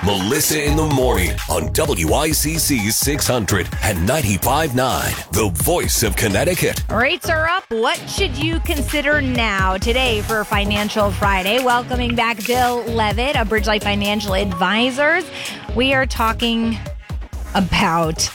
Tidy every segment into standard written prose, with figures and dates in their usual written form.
Melissa in the Morning on WICC 600 and 95.9, the voice of Connecticut. Rates are up. What should you consider now? Today for Financial Friday, welcoming back Bill Levitt of Bridgelight Financial Advisors. We are talking about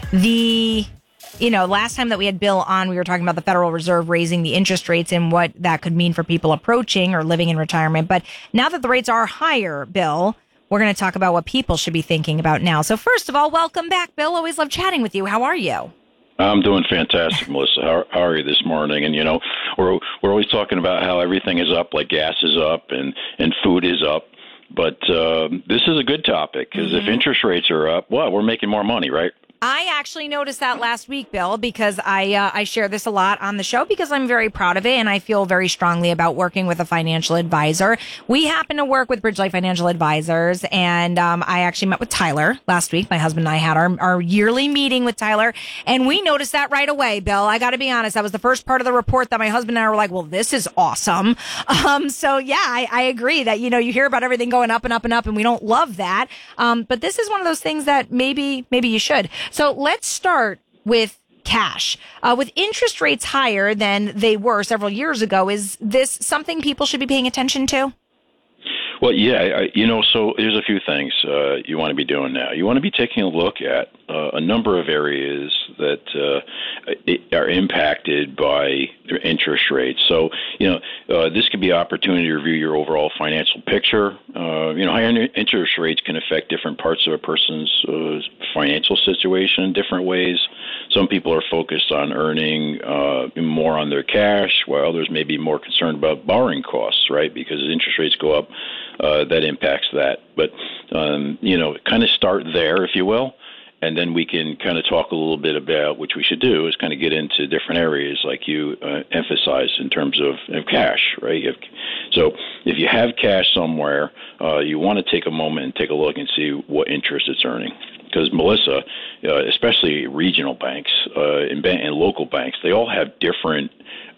last time that we had Bill on, we were talking about the Federal Reserve raising the interest rates and what that could mean for people approaching or living in retirement. But now that the rates are higher, Bill, we're going to talk about what people should be thinking about now. So first of all, welcome back, Bill. Always love chatting with you. How are you? I'm doing fantastic, Melissa. How are you this morning? And, we're always talking about how everything is up, like gas is up and food is up. But this is a good topic because if interest rates are up, well, we're making more money, right? I actually noticed that last week, Bill, because I share this a lot on the show because I'm very proud of it and I feel very strongly about working with a financial advisor. We happen to work with Bridgelight Financial Advisors, and I actually met with Tyler last week. My husband and I had our yearly meeting with Tyler, and we noticed that right away, Bill. I got to be honest, that was the first part of the report that my husband and I were like, well, this is awesome. So, yeah, I agree that, you hear about everything going up and up and up, and we don't love that. But this is one of those things that maybe you should. So let's start with cash. With interest rates higher than they were several years ago, is this something people should be paying attention to? Well, yeah, so here's a few things you want to be doing now. You want to be taking a look at a number of areas that are impacted by interest rates. So, this could be an opportunity to review your overall financial picture. Higher interest rates can affect different parts of a person's financial situation in different ways. Some people are focused on earning more on their cash, while others may be more concerned about borrowing costs, right? Because as interest rates go up, that impacts that. But, kind of start there, if you will. And then we can kind of talk a little bit about, which we should do, is kind of get into different areas like you emphasized in terms of cash, right? So if you have cash somewhere, you want to take a moment and take a look and see what interest it's earning. Because, Melissa, especially regional banks and local banks, they all have different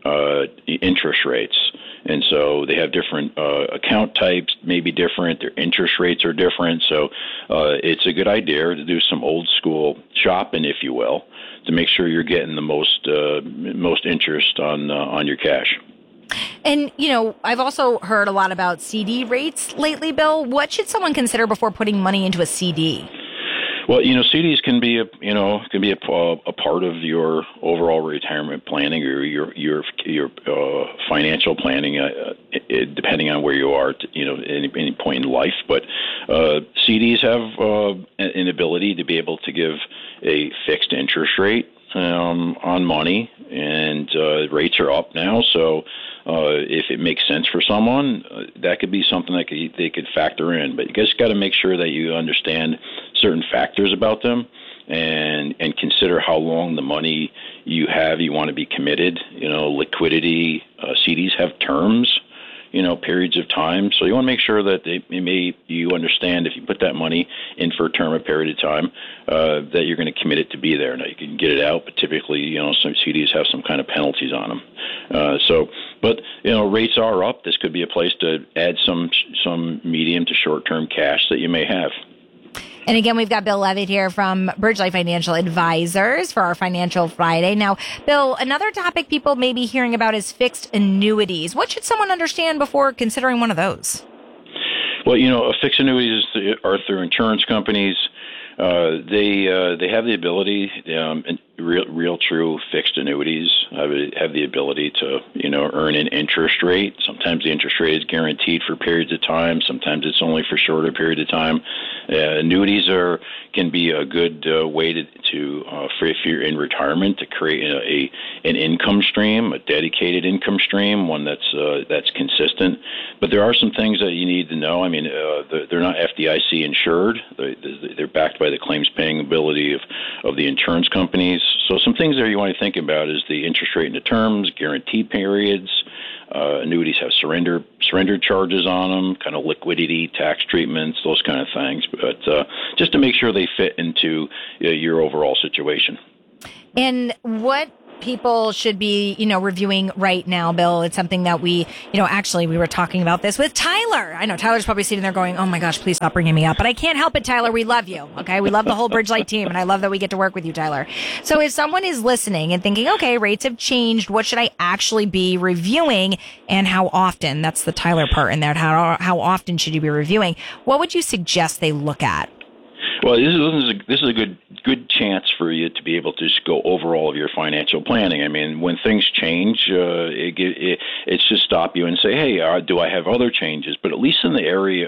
interest rates. And so they have different account types, maybe different. Their interest rates are different. So it's a good idea to do some old school shopping, if you will, to make sure you're getting the most interest on your cash. And, I've also heard a lot about CD rates lately, Bill. What should someone consider before putting money into a CD? Well, CDs can be a part of your overall retirement planning or your financial planning, depending on where you are, at any point in life. But CDs have an ability to be able to give a fixed interest rate on money, and rates are up now. So if it makes sense for someone, that could be something that they could factor in. But you guys got to make sure that you understand certain factors about them and consider how long the money you want to be committed. Liquidity, CDs have terms, periods of time. So you want to make sure that you understand if you put that money in for a term, a period of time, that you're going to commit it to be there. Now you can get it out, but typically, some CDs have some kind of penalties on them. But rates are up. This could be a place to add some medium to short-term cash that you may have. And again, we've got Bill Levitt here from Bridgelight Financial Advisors for our Financial Friday. Now, Bill, another topic people may be hearing about is fixed annuities. What should someone understand before considering one of those? Well, fixed annuities are through insurance companies. They have the ability, real true fixed annuities have the ability to, earn an interest rate. Sometimes the interest rate is guaranteed for periods of time. Sometimes it's only for shorter period of time. Annuities can be a good way to if you're in retirement, to create an income stream, a dedicated income stream, one that's consistent. But there are some things that you need to know. I mean, they're not FDIC insured. They're backed by the claims paying ability of the insurance companies. So some things there you want to think about is the interest rate and the terms, guarantee periods. Annuities have surrender charges on them, kind of liquidity, tax treatments, those kind of things. But just to make sure they fit into your overall situation. And what people should be, reviewing right now, Bill? It's something that we were talking about this with Tyler. I know Tyler's probably sitting there going, oh my gosh, please stop bringing me up. But I can't help it, Tyler. We love you. Okay. We love the whole Bridgelight team. And I love that we get to work with you, Tyler. So if someone is listening and thinking, okay, rates have changed, what should I actually be reviewing and how often? That's the Tyler part in there. How often should you be reviewing? What would you suggest they look at? Well, this is a good chance for you to be able to just go over all of your financial planning. I mean, when things change, it's just stop you and say, hey, do I have other changes? But at least in the area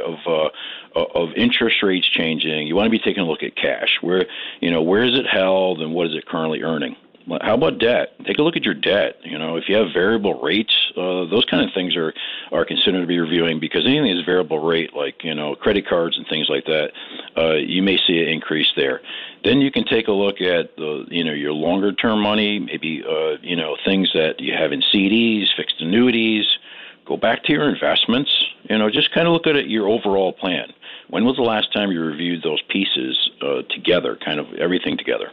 of interest rates changing, you want to be taking a look at cash. Where is it held and what is it currently earning? How about debt? Take a look at your debt. If you have variable rates, those kind of things are considered to be reviewing, because anything that's variable rate, like credit cards and things like that, you may see an increase there. Then you can take a look at your longer term money, maybe things that you have in CDs, fixed annuities. Go back to your investments. Just kind of look at your overall plan. When was the last time you reviewed those pieces together, kind of everything together?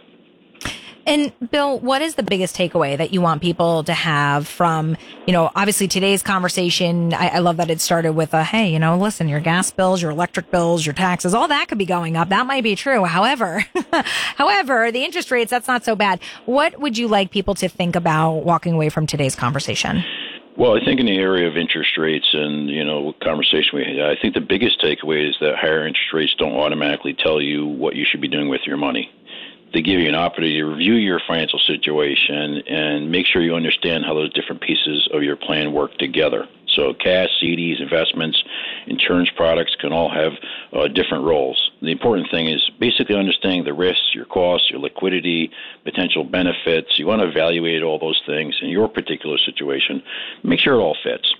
And Bill, what is the biggest takeaway that you want people to have from, obviously today's conversation? I love that it started with hey, listen, your gas bills, your electric bills, your taxes, all that could be going up. That might be true. However, the interest rates, that's not so bad. What would you like people to think about walking away from today's conversation? Well, I think in the area of interest rates and, conversation we had, I think the biggest takeaway is that higher interest rates don't automatically tell you what you should be doing with your money. They give you an opportunity to review your financial situation and make sure you understand how those different pieces of your plan work together. So cash, CDs, investments, insurance products can all have different roles. The important thing is basically understanding the risks, your costs, your liquidity, potential benefits. You want to evaluate all those things in your particular situation. Make sure it all fits.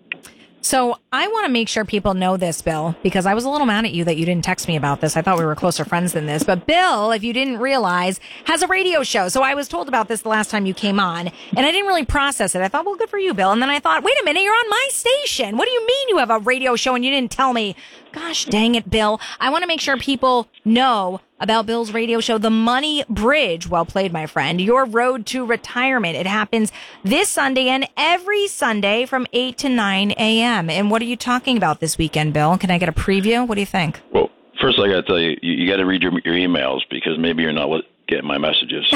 So I want to make sure people know this, Bill, because I was a little mad at you that you didn't text me about this. I thought we were closer friends than this. But Bill, if you didn't realize, has a radio show. So I was told about this the last time you came on, and I didn't really process it. I thought, well, good for you, Bill. And then I thought, wait a minute, you're on my station. What do you mean you have a radio show and you didn't tell me? Gosh dang it, Bill. I want to make sure people know about Bill's radio show, The Money Bridge. Well played, my friend. Your road to retirement. It happens this Sunday and every Sunday from 8 to 9 a.m. And what are you talking about this weekend, Bill? Can I get a preview? What do you think? Well, first I got to tell you, you got to read your emails, because maybe you're not getting my messages.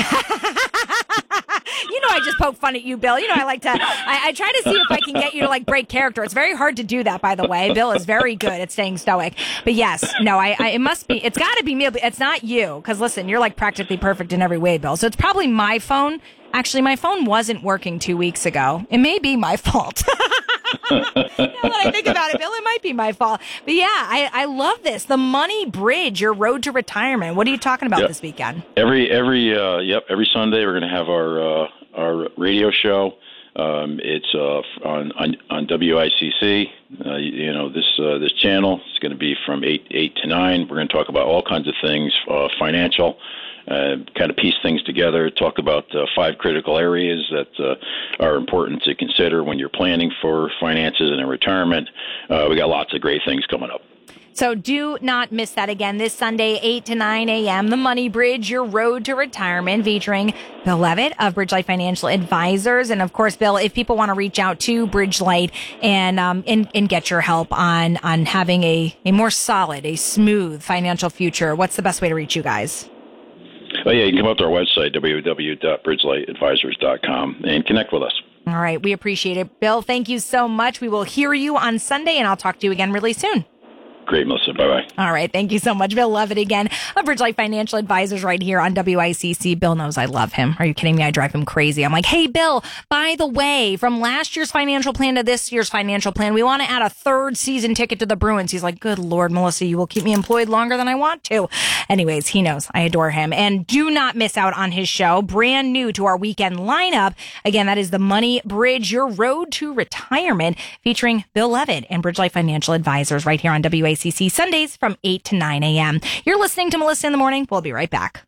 I just poke fun at you, Bill. I like to, I try to see if I can get you to break character. It's very hard to do that, by the way. Bill is very good at staying stoic. But yes, no, it must be, it's got to be me. It's not you. Because listen, you're practically perfect in every way, Bill. So it's probably my phone. Actually, my phone wasn't working 2 weeks ago. It may be my fault. Now that I think about it, Bill, it might be my fault. But yeah, I love this. The Money Bridge, your road to retirement. What are you talking about this weekend? Every Sunday we're going to have our radio show. It's on WICC. This channel. It's going to be from 8 to 9. We're going to talk about all kinds of things, financial. Kind of piece things together, talk about 5 critical areas that are important to consider when you're planning for finances and in retirement. We got lots of great things coming up. So do not miss that again this Sunday, 8 to 9 a.m. The Money Bridge, your road to retirement, featuring Bill Levitt of Bridgelight Financial Advisors. And of course, Bill, if people want to reach out to Bridgelight and get your help on having a more solid, a smooth financial future, what's the best way to reach you guys? Oh, yeah, you can come up to our website, www.bridgelightadvisors.com, and connect with us. All right, we appreciate it. Bill, thank you so much. We will hear you on Sunday, and I'll talk to you again really soon. Great, Melissa. Bye-bye. All right. Thank you so much. Bill Levitt again of Bridgelight Financial Advisors right here on WICC. Bill knows I love him. Are you kidding me? I drive him crazy. I'm like, hey, Bill, by the way, from last year's financial plan to this year's financial plan, we want to add a 3rd season ticket to the Bruins. He's like, good Lord, Melissa, you will keep me employed longer than I want to. Anyways, he knows I adore him. And do not miss out on his show, brand new to our weekend lineup. Again, that is The Money Bridge, your road to retirement, featuring Bill Levitt and Bridgelight Financial Advisors right here on WICC, Sundays from 8 to 9 a.m. You're listening to Melissa in the Morning. We'll be right back.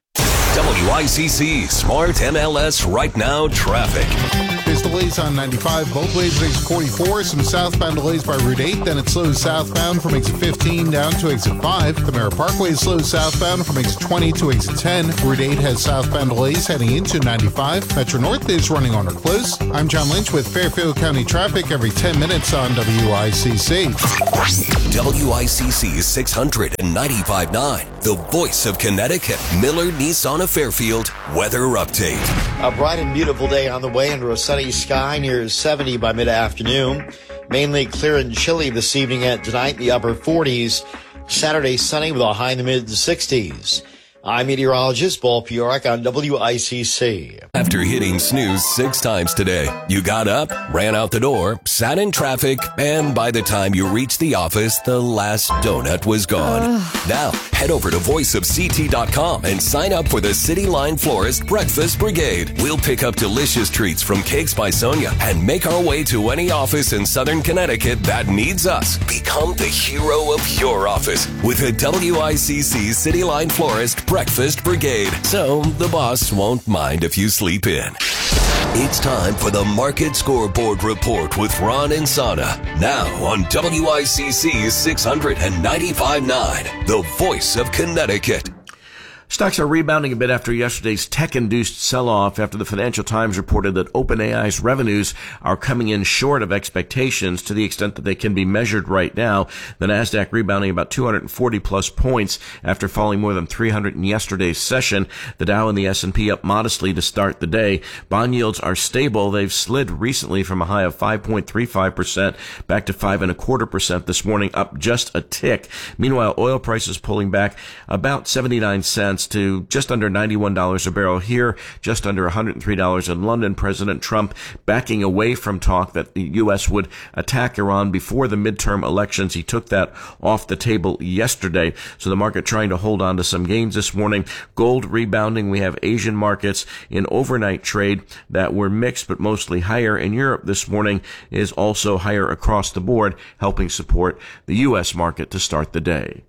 WICC Smart MLS Right Now traffic. There's delays on 95, both ways at exit 44. Some southbound delays by Route 8. Then it slows southbound from exit 15 down to exit 5. The Merritt Parkway slows southbound from exit 20 to exit 10. Route 8 has southbound delays heading into 95. Metro North is running on or close. I'm John Lynch with Fairfield County traffic every 10 minutes on WICC. WICC 695.9, the voice of Connecticut. Miller Nissan of Fairfield weather update. A bright and beautiful day on the way under a sunny sky near 70 by mid-afternoon. Mainly clear and chilly this evening and tonight, the upper 40s. Saturday sunny with a high in the mid-60s. I'm meteorologist Paul Piorek on WICC. After hitting snooze 6 times today, you got up, ran out the door, sat in traffic, and by the time you reached the office, the last donut was gone. Now, head over to voiceofct.com and sign up for the City Line Florist Breakfast Brigade. We'll pick up delicious treats from Cakes by Sonia and make our way to any office in Southern Connecticut that needs us. Become the hero of your office with a WICC City Line Florist Breakfast Brigade, so the boss won't mind if you sleep in. It's time for the Market Scoreboard Report with Ron and Sana. Now on WICC 695.9, the voice of Connecticut. Stocks are rebounding a bit after yesterday's tech-induced sell-off after the Financial Times reported that OpenAI's revenues are coming in short of expectations to the extent that they can be measured right now. The Nasdaq rebounding about 240-plus points after falling more than 300 in yesterday's session. The Dow and the S&P up modestly to start the day. Bond yields are stable. They've slid recently from a high of 5.35% back to 5.25% this morning, up just a tick. Meanwhile, oil prices pulling back about 79 cents to just under $91 a barrel here, just under $103 in London. President Trump backing away from talk that the U.S. would attack Iran before the midterm elections. He took that off the table yesterday. So the market trying to hold on to some gains this morning. Gold rebounding. We have Asian markets in overnight trade that were mixed but mostly higher. In Europe this morning is also higher across the board, helping support the U.S. market to start the day.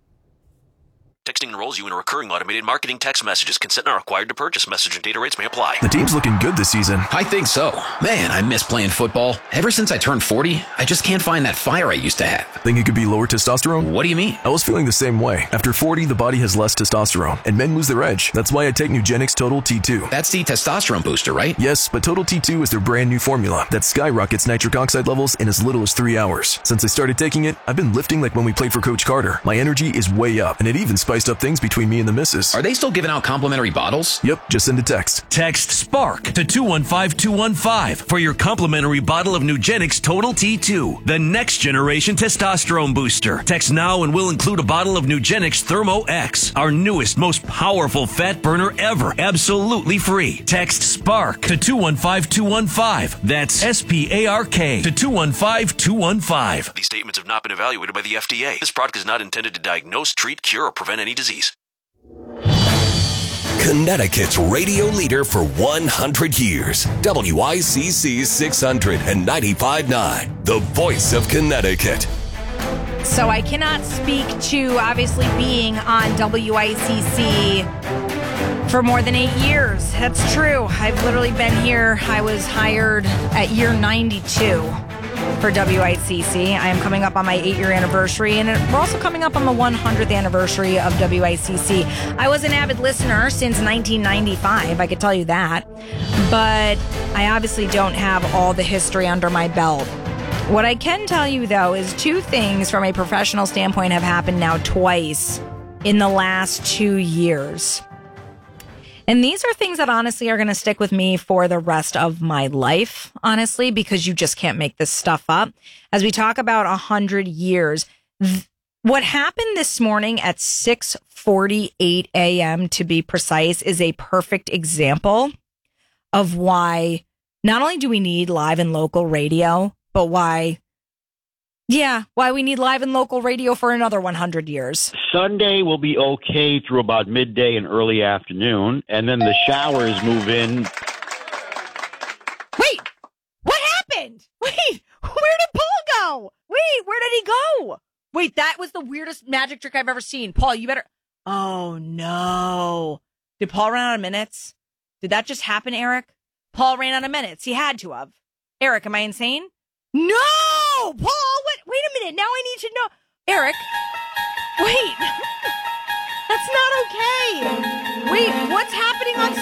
Texting enrolls you in a recurring automated marketing text messages. Consent not required to purchase. Message and data rates may apply. The team's looking good this season. I think so. Man, I miss playing football. Ever since I turned 40, I just can't find that fire I used to have. Think it could be lower testosterone? What do you mean? I was feeling the same way. After 40, the body has less testosterone, and men lose their edge. That's why I take Nugenix Total T2. That's the testosterone booster, right? Yes, but Total T2 is their brand new formula that skyrockets nitric oxide levels in as little as 3 hours. Since I started taking it, I've been lifting like when we played for Coach Carter. My energy is way up, and it even spiced up things between me and the missus. Are they still giving out complimentary bottles? Yep, just send a text. Text SPARK to 215215 for your complimentary bottle of Nugenix Total T2, the next generation testosterone booster. Text now and we'll include a bottle of Nugenix Thermo X, our newest, most powerful fat burner ever, absolutely free. Text SPARK to 215215. That's SPARK to 215215. These statements have not been evaluated by the FDA. This product is not intended to diagnose, treat, cure, or prevent any disease. Connecticut's radio leader for 100 years. WICC 695.9, the voice of Connecticut. So I cannot speak to obviously being on WICC for more than 8 years. That's true. I've literally been here. I was hired at year 92 for WICC. I am coming up on my 8-year anniversary, and we're also coming up on the 100th anniversary of WICC. I was an avid listener since 1995, I could tell you that, but I obviously don't have all the history under my belt. What I can tell you, though, is 2 things from a professional standpoint have happened now twice in the last 2 years. And these are things that honestly are going to stick with me for the rest of my life, honestly, because you just can't make this stuff up. As we talk about 100 years, what happened this morning at 6:48 a.m., to be precise, is a perfect example of why not only do we need live and local radio, but why we need live and local radio for another 100 years. Sunday will be okay through about midday and early afternoon, and then the showers move in. Wait, what happened? Wait, where did Paul go? Wait, where did he go? Wait, that was the weirdest magic trick I've ever seen. Paul, you better... Oh, no. Did Paul run out of minutes? Did that just happen, Eric? Paul ran out of minutes. He had to have. Eric, am I insane? No! Paul, what? Wait a minute. Now I need to know. Eric, wait. That's not okay. Wait, what's happening on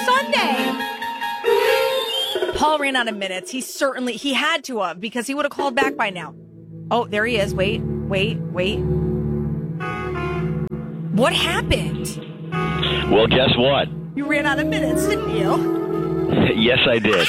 Sunday? Paul ran out of minutes. He had to have, because he would have called back by now. Oh, there he is. Wait. What happened? Well, guess what? You ran out of minutes, didn't you? Yes, I did.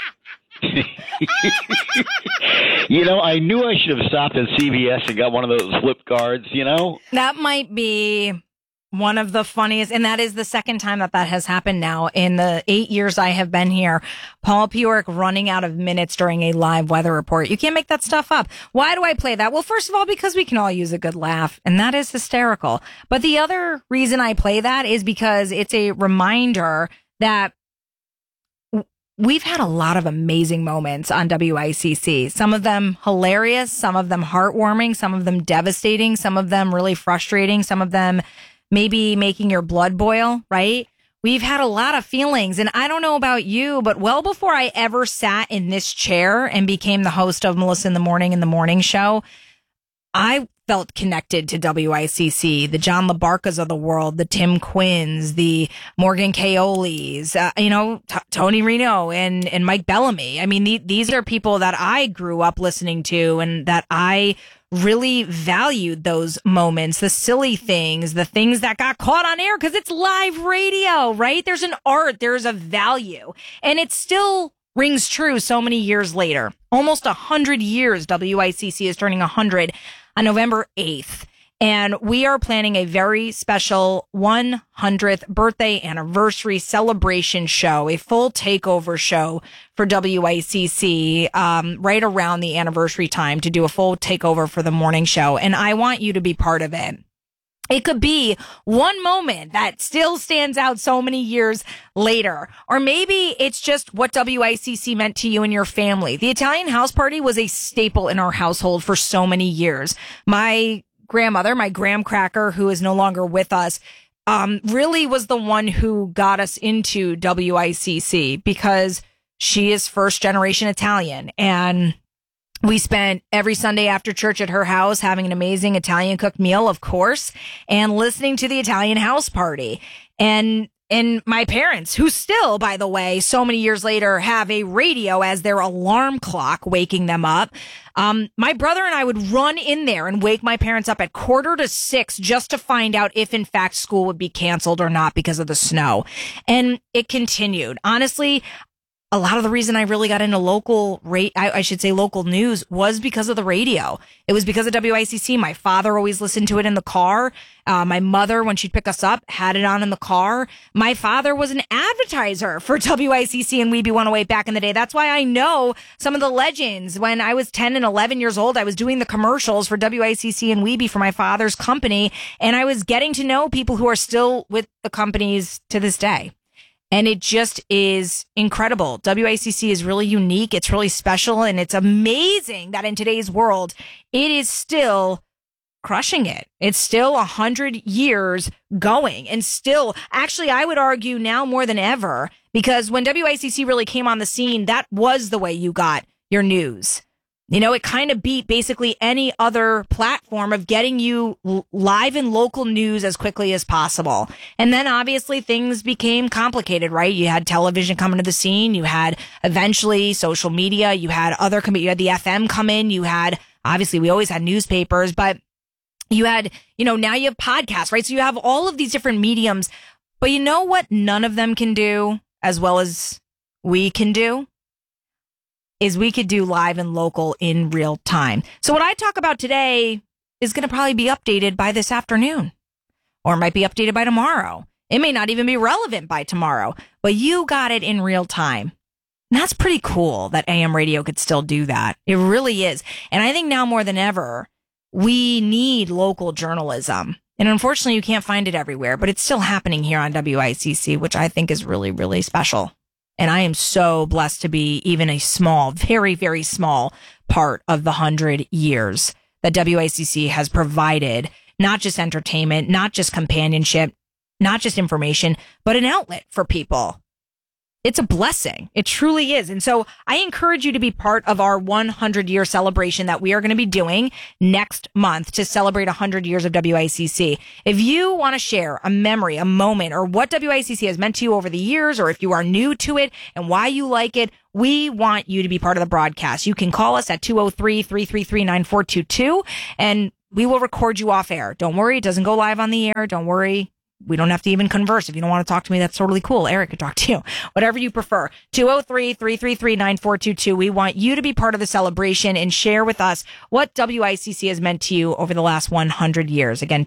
You know, I knew I should have stopped at CVS and got one of those flip cards, you know? That might be one of the funniest, and that is the second time that has happened now in the 8 years I have been here. Paul Piorek running out of minutes during a live weather report. You can't make that stuff up. Why do I play that? Well, first of all, because we can all use a good laugh, and that is hysterical. But the other reason I play that is because it's a reminder that we've had a lot of amazing moments on WICC. Some of them hilarious, some of them heartwarming, some of them devastating, some of them really frustrating, some of them maybe making your blood boil, right? We've had a lot of feelings, and I don't know about you, but well before I ever sat in this chair and became the host of Melissa in the Morning Show, I felt connected to WICC, the John LaBarcas of the world, the Tim Quinns, the Morgan Kaolis, Tony Reno and Mike Bellamy. I mean, these are people that I grew up listening to, and that I really valued those moments, the silly things, the things that got caught on air, because it's live radio, right? There's an art, there's a value, and it still rings true so many years later. Almost 100 years, WICC is turning 100 on November 8th. And we are planning a very special 100th birthday anniversary celebration show, a full takeover show for WICC right around the anniversary time, to do a full takeover for the morning show. And I want you to be part of it. It could be one moment that still stands out so many years later. Or maybe it's just what WICC meant to you and your family. The Italian house party was a staple in our household for so many years. My grandmother, my graham cracker, who is no longer with us, really was the one who got us into WICC, because she is first generation Italian, and we spent every Sunday after church at her house having an amazing Italian cooked meal, of course, and listening to the Italian house party. And my parents, who still, by the way, so many years later, have a radio as their alarm clock waking them up. My brother and I would run in there and wake my parents up at 5:45 just to find out if, in fact, school would be canceled or not because of the snow. And it continued. Honestly, a lot of the reason I really got into local news was because of the radio. It was because of WICC. My father always listened to it in the car. My mother, when she'd pick us up, had it on in the car. My father was an advertiser for WICC and Weeby 108 back in the day. That's why I know some of the legends. When I was 10 and 11 years old, I was doing the commercials for WICC and Weeby for my father's company, and I was getting to know people who are still with the companies to this day. And it just is incredible. WICC is really unique. It's really special. And it's amazing that in today's world, it is still crushing it. It's still 100 years going, and still, actually, I would argue now more than ever, because when WICC really came on the scene, that was the way you got your news. You know, it kind of beat basically any other platform of getting you live and local news as quickly as possible. And then obviously things became complicated, right? You had television coming to the scene. You had eventually social media. You had you had the FM come in. You had, obviously we always had newspapers, but you had, now you have podcasts, right? So you have all of these different mediums, but you know what none of them can do as well as we can do? Is we could do live and local in real time. So what I talk about today is going to probably be updated by this afternoon, or it might be updated by tomorrow. It may not even be relevant by tomorrow, but you got it in real time. And that's pretty cool that AM radio could still do that. It really is. And I think now more than ever, we need local journalism. And unfortunately, you can't find it everywhere, but it's still happening here on WICC, which I think is really, really special. And I am so blessed to be even a small, very, very small part of the 100 years that WICC has provided, not just entertainment, not just companionship, not just information, but an outlet for people. It's a blessing. It truly is. And so I encourage you to be part of our 100-year celebration that we are going to be doing next month to celebrate 100 years of WICC. If you want to share a memory, a moment, or what WICC has meant to you over the years, or if you are new to it and why you like it, we want you to be part of the broadcast. You can call us at 203-333-9422, and we will record you off air. Don't worry. It doesn't go live on the air. Don't worry. We don't have to even converse. If you don't want to talk to me, that's totally cool. Eric could talk to you. Whatever you prefer. 203-333-9422. We want you to be part of the celebration and share with us what WICC has meant to you over the last 100 years. Again,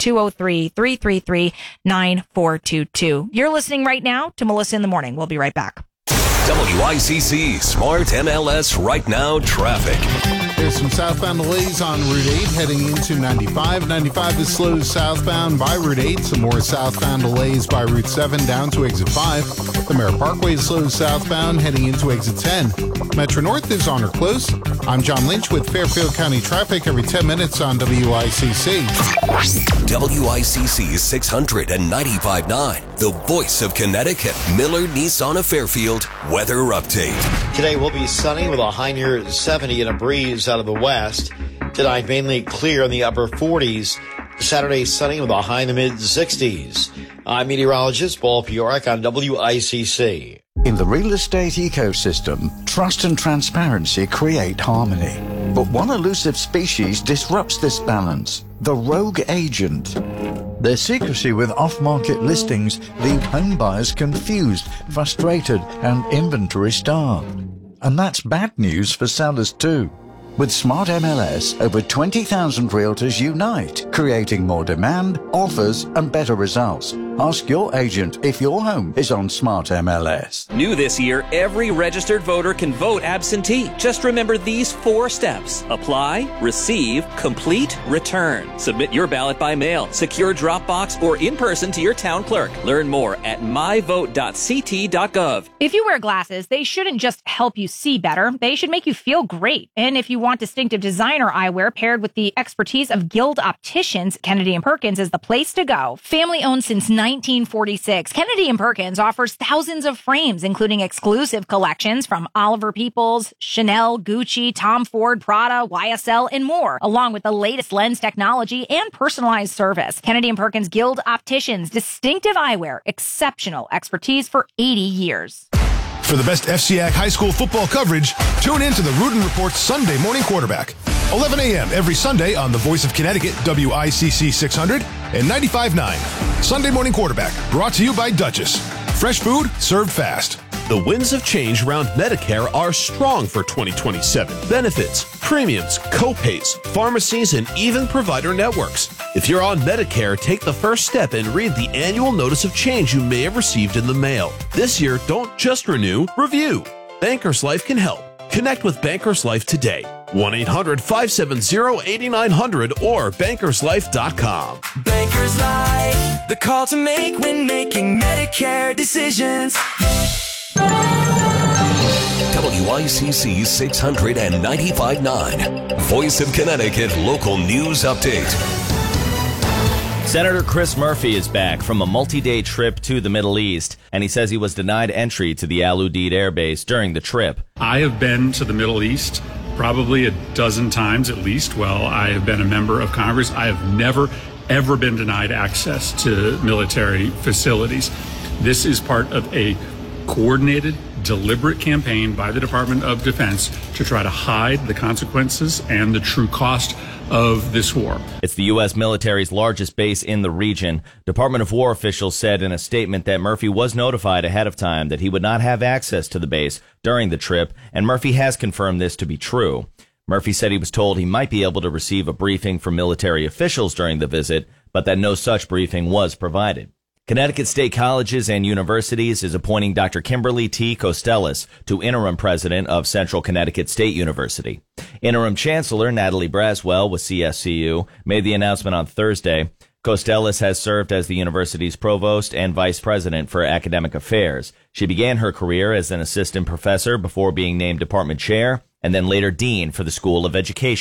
203-333-9422. You're listening right now to Melissa in the Morning. We'll be right back. WICC Smart MLS Right Now traffic. There's some southbound delays on Route 8 heading into 95. 95 is slow southbound by Route 8. Some more southbound delays by Route 7 down to exit 5. The Merritt Parkway is slow southbound heading into exit 10. Metro North is on or close. I'm John Lynch with Fairfield County traffic every 10 minutes on WICC. WICC 695.9, the voice of Connecticut. Miller Nissan of Fairfield weather update. Today will be sunny with a high near 70 and a breeze out of the west. Tonight mainly clear in the upper 40s. Saturday sunny with a high in the mid 60s. I'm meteorologist Paul Piorek on WICC. In the real estate ecosystem, trust and transparency create harmony. But one elusive species disrupts this balance: the rogue agent. Their secrecy with off-market listings leave home buyers confused, frustrated, and inventory-starved. And that's bad news for sellers too. With Smart MLS, over 20,000 realtors unite, creating more demand, offers, and better results. Ask your agent if your home is on Smart MLS. New this year, every registered voter can vote absentee. Just remember these 4 steps: apply, receive, complete, return. Submit your ballot by mail, secure Dropbox, or in person to your town clerk. Learn more at myvote.ct.gov. If you wear glasses, they shouldn't just help you see better. They should make you feel great. And if you want distinctive designer eyewear paired with the expertise of Guild Opticians, Kennedy & Perkins is the place to go. Family owned since 1946, Kennedy & Perkins offers thousands of frames, including exclusive collections from Oliver Peoples, Chanel, Gucci, Tom Ford, Prada, YSL, and more, along with the latest lens technology and personalized service. Kennedy & Perkins Guild Opticians, distinctive eyewear, exceptional expertise for 80 years. For the best FCIAC high school football coverage, tune in to the Rudin Report Sunday Morning Quarterback. 11 a.m. every Sunday on the Voice of Connecticut, WICC 600 and 95.9. Sunday Morning Quarterback, brought to you by Duchess. Fresh food, served fast. The winds of change around Medicare are strong for 2027. Benefits, premiums, co-pays, pharmacies, and even provider networks. If you're on Medicare, take the first step and read the annual notice of change you may have received in the mail. This year, don't just renew, review. Bankers Life can help. Connect with Bankers Life today. 1-800-570-8900 or bankerslife.com. Bankers Life, the call to make when making Medicare decisions. WICC 695.9, Voice of Connecticut Local News Update. Senator Chris Murphy is back from a multi-day trip to the Middle East, and he says he was denied entry to the Al Udeid Air Base during the trip. I have been to the Middle East probably a dozen times at least while I have been a member of Congress. I have never, ever been denied access to military facilities. This is part of a coordinated, deliberate campaign by the Department of Defense to try to hide the consequences and the true cost of this war. It's the U.S. military's largest base in the region. Department of War officials said in a statement that Murphy was notified ahead of time that he would not have access to the base during the trip, and Murphy has confirmed this to be true. Murphy said he was told he might be able to receive a briefing from military officials during the visit, but that no such briefing was provided. Connecticut State Colleges and Universities is appointing Dr. Kimberly T. Costellas to interim president of Central Connecticut State University. Interim Chancellor Natalie Braswell with CSCU made the announcement on Thursday. Costellas has served as the university's provost and vice president for academic affairs. She began her career as an assistant professor before being named department chair and then later dean for the School of Education.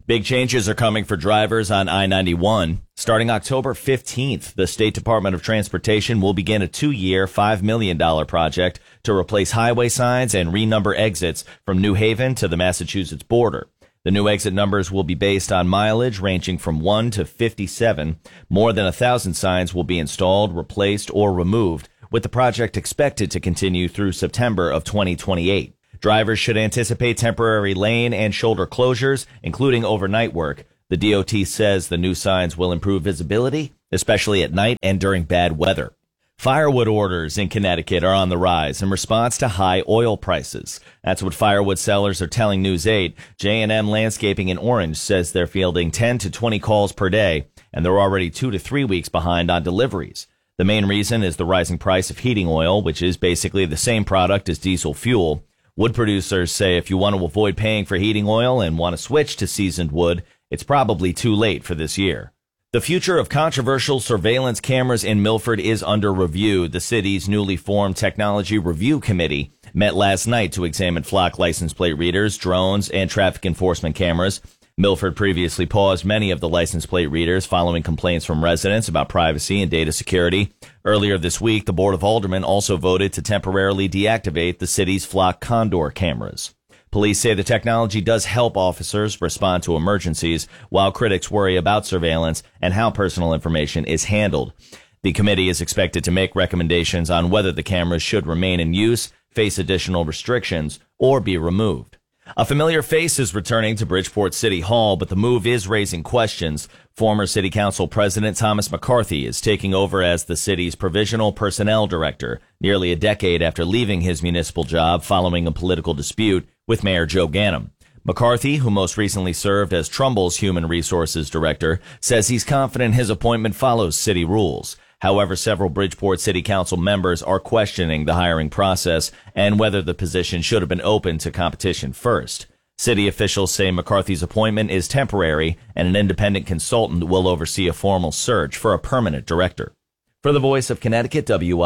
Big changes are coming for drivers on I-91. Starting October 15th, the State Department of Transportation will begin a 2-year, $5 million project to replace highway signs and renumber exits from New Haven to the Massachusetts border. The new exit numbers will be based on mileage ranging from 1 to 57. More than 1,000 signs will be installed, replaced, or removed, with the project expected to continue through September of 2028. Drivers should anticipate temporary lane and shoulder closures, including overnight work. The DOT says the new signs will improve visibility, especially at night and during bad weather. Firewood orders in Connecticut are on the rise in response to high oil prices. That's what firewood sellers are telling News 8. J&M Landscaping in Orange says they're fielding 10 to 20 calls per day, and they're already 2 to 3 weeks behind on deliveries. The main reason is the rising price of heating oil, which is basically the same product as diesel fuel. Wood producers say if you want to avoid paying for heating oil and want to switch to seasoned wood, it's probably too late for this year. The future of controversial surveillance cameras in Milford is under review. The city's newly formed Technology Review Committee met last night to examine flock license plate readers, drones, and traffic enforcement cameras. Milford previously paused many of the license plate readers following complaints from residents about privacy and data security. Earlier this week, the Board of Aldermen also voted to temporarily deactivate the city's flock condor cameras. Police say the technology does help officers respond to emergencies, while critics worry about surveillance and how personal information is handled. The committee is expected to make recommendations on whether the cameras should remain in use, face additional restrictions, or be removed. A familiar face is returning to Bridgeport City Hall, but the move is raising questions. Former City Council President Thomas McCarthy is taking over as the city's provisional personnel director, nearly a decade after leaving his municipal job following a political dispute with Mayor Joe Ganim. McCarthy, who most recently served as Trumbull's human resources director, says he's confident his appointment follows city rules. However, several Bridgeport City Council members are questioning the hiring process and whether the position should have been open to competition first. City officials say McCarthy's appointment is temporary and an independent consultant will oversee a formal search for a permanent director. For the Voice of Connecticut,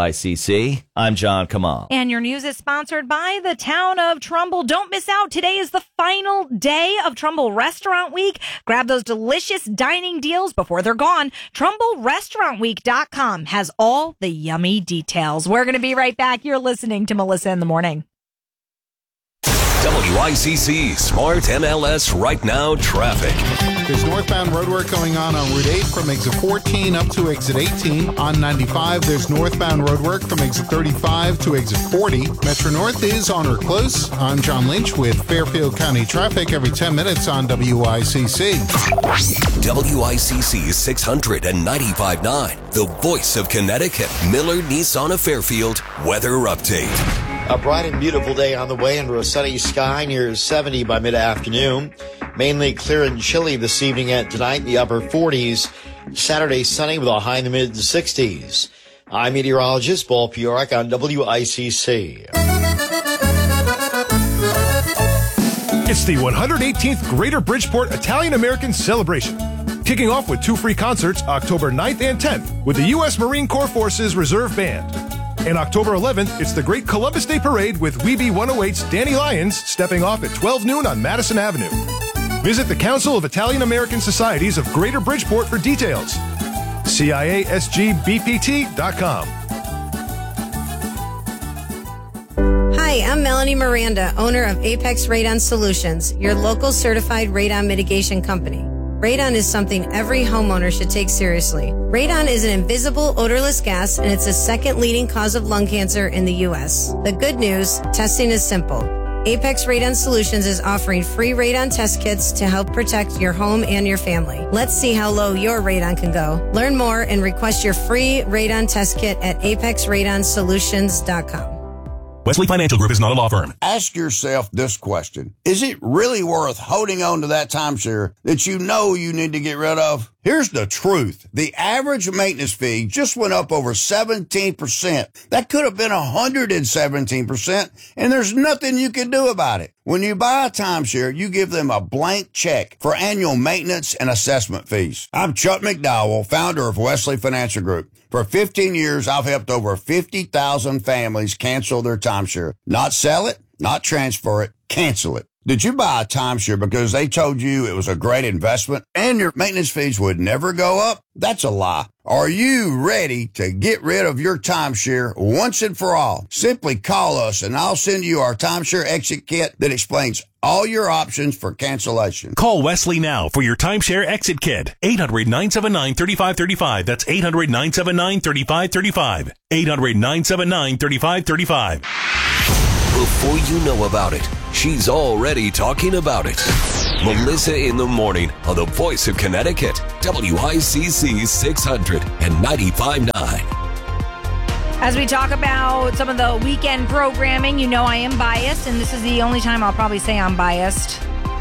WICC, I'm John Kamal. And your news is sponsored by the town of Trumbull. Don't miss out. Today is the final day of Trumbull Restaurant Week. Grab those delicious dining deals before they're gone. TrumbullRestaurantWeek.com has all the yummy details. We're going to be right back. You're listening to Melissa in the Morning. WICC Smart MLS Right Now traffic. There's northbound roadwork going on Route 8 from exit 14 up to exit 18. On 95, there's northbound roadwork from exit 35 to exit 40. Metro North is on or close. I'm John Lynch with Fairfield County traffic every 10 minutes on WICC. WICC 695.9, the Voice of Connecticut. Miller Nissan of Fairfield weather update. A bright and beautiful day on the way under a sunny sky near 70 by mid-afternoon. Mainly clear and chilly this evening and tonight in the upper 40s. Saturday sunny with a high in the mid-60s. I'm meteorologist Paul Piorek on WICC. It's the 118th Greater Bridgeport Italian-American Celebration. Kicking off with 2 free concerts October 9th and 10th with the U.S. Marine Corps Forces Reserve Band. And October 11th, it's the Great Columbus Day Parade with Weeby 108's Danny Lyons stepping off at 12 noon on Madison Avenue. Visit the Council of Italian-American Societies of Greater Bridgeport for details. CIASGBPT.com. Hi, I'm Melanie Miranda, owner of Apex Radon Solutions, your local certified radon mitigation company. Radon is something every homeowner should take seriously. Radon is an invisible, odorless gas, and it's the second leading cause of lung cancer in the U.S. The good news, testing is simple. Apex Radon Solutions is offering free radon test kits to help protect your home and your family. Let's see how low your radon can go. Learn more and request your free radon test kit at apexradonsolutions.com. Wesley Financial Group is not a law firm. Ask yourself this question. Is it really worth holding on to that timeshare that you know you need to get rid of? Here's the truth. The average maintenance fee just went up over 17%. That could have been 117%, and there's nothing you can do about it. When you buy a timeshare, you give them a blank check for annual maintenance and assessment fees. I'm Chuck McDowell, founder of Wesley Financial Group. For 15 years, I've helped over 50,000 families cancel their timeshare. Not sell it, not transfer it, cancel it. Did you buy a timeshare because they told you it was a great investment and your maintenance fees would never go up? That's a lie. Are you ready to get rid of your timeshare once and for all? Simply call us and I'll send you our timeshare exit kit that explains all your options for cancellation. Call Wesley now for your timeshare exit kit. 800-979-3535. That's 800-979-3535. 800-979-3535. Before you know about it, she's already talking about it. Melissa in the morning on the Voice of Connecticut, WICC 600 and 95.9. As we talk about some of the weekend programming, you know I am biased, and this is the only time I'll probably say I'm biased.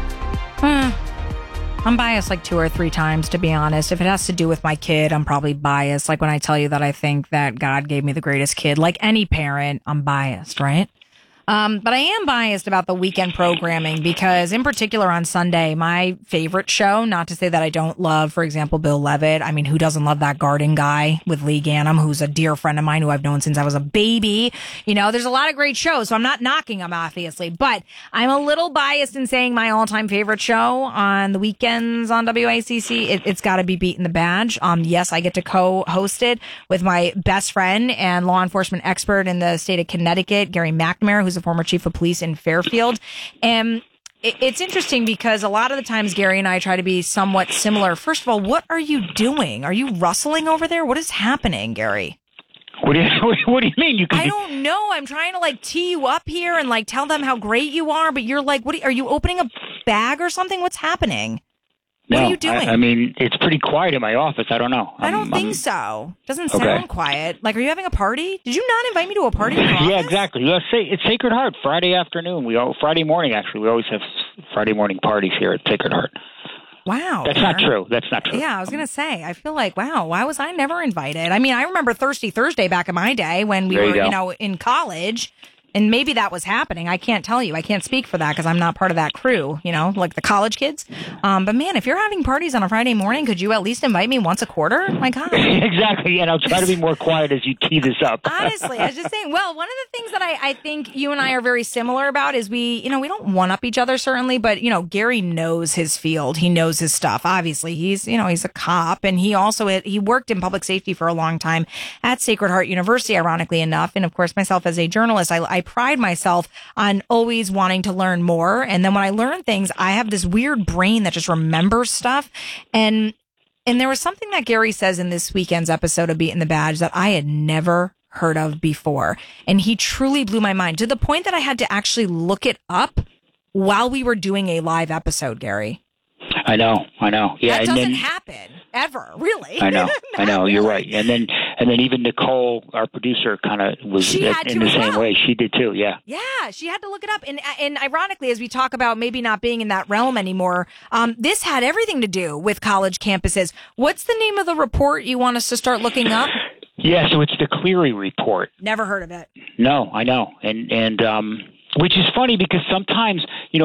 I'm biased like 2 or 3 times, to be honest. If it has to do with my kid, I'm probably biased. Like when I tell you that I think that God gave me the greatest kid, like any parent, I'm biased, right? But I am biased about the weekend programming because, in particular, on Sunday, my favorite show, not to say that I don't love, for example, Bill Levitt. I mean, who doesn't love that garden guy with Lee Gannum, who's a dear friend of mine who I've known since I was a baby? You know, there's a lot of great shows, so I'm not knocking them, obviously. But I'm a little biased in saying my all-time favorite show on the weekends on WICC. It's got to be Beating the Badge. Yes, I get to co-host it with my best friend and law enforcement expert in the state of Connecticut, Gary McNamara, who's a former chief of police in Fairfield. And it's interesting because a lot of the times Gary and I try to be somewhat similar. First of all, what are you doing? Are you rustling over there? What is happening, Gary? What do you mean? I don't know. I'm trying to like tee you up here and like tell them how great you are, but you're like, are you opening a bag or something? What's happening? What are you doing? I mean, it's pretty quiet in my office. I don't know. I don't think so. Doesn't sound quiet. Like, are you having a party? Did you not invite me to a party? Yeah, exactly. It's Sacred Heart Friday afternoon. Friday morning, actually. We always have Friday morning parties here at Sacred Heart. Wow. That's not true. That's not true. Yeah, I was going to say, I feel like, wow, why was I never invited? I mean, I remember Thirsty Thursday back in my day when we were, in college. And maybe that was happening. I can't tell you. I can't speak for that because I'm not part of that crew, like the college kids. But man, if you're having parties on a Friday morning, could you at least invite me once a quarter? My God. Exactly. And I'll try to be more quiet as you tee this up. Honestly, I was just saying, well, one of the things that I think you and I are very similar about is we don't one-up each other, certainly. But, Gary knows his field. He knows his stuff. Obviously, he's a cop. And he also he worked in public safety for a long time at Sacred Heart University, ironically enough. And, of course, myself as a journalist, I pride myself on always wanting to learn more. And then when I learn things, I have this weird brain that just remembers stuff. And there was something that Gary says in this weekend's episode of Beating the Badge that I had never heard of before. And he truly blew my mind to the point that I had to actually look it up while we were doing a live episode, Gary. I know. Yeah, that doesn't happen ever, really. I know. You're right. And then even Nicole, our producer, kind of was in the same way. She did too. Yeah. Yeah, she had to look it up. And ironically, as we talk about maybe not being in that realm anymore, this had everything to do with college campuses. What's the name of the report you want us to start looking up? Yeah, so it's the Cleary report. Never heard of it. No, I know, and which is funny because sometimes,